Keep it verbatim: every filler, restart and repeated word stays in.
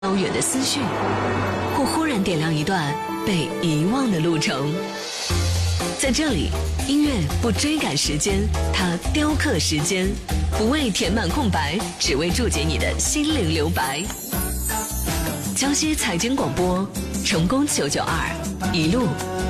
遥远的思绪，或忽然点亮一段被遗忘的路程。在这里，音乐不追赶时间，它雕刻时间，不为填满空白，只为注解你的心灵留白。江西财经广播，成功九九二，一路